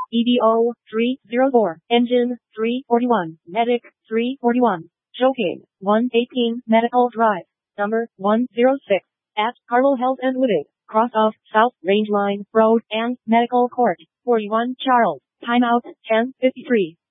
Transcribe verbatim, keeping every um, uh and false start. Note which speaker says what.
Speaker 1: E D O three zero four, Engine three forty-one, Medic three forty-one, Joking one eighteen, Medical Drive, number one zero six, at Carlo Health and Living, cross of South Range Line Road and Medical Court, forty-one Charles, timeout ten fifty-three.